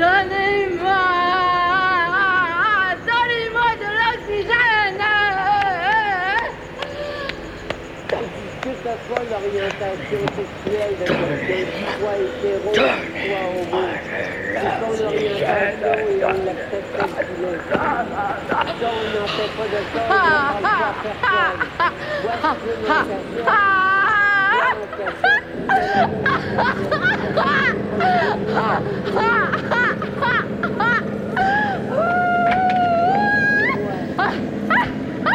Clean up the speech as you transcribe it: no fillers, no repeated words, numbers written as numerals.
Donnez-moi, donnez-moi de l'oxygène. Que ce soit l'orientation sexuelle de quelqu'un, qu'il soit hétéro, qu'il soit homo, c'est son orientation et on l'accepte tel qu'il est. Ça, on n'en fait pas de ça, on n'en parle pas à personne. Voici l'orientation. Voici l'orientation.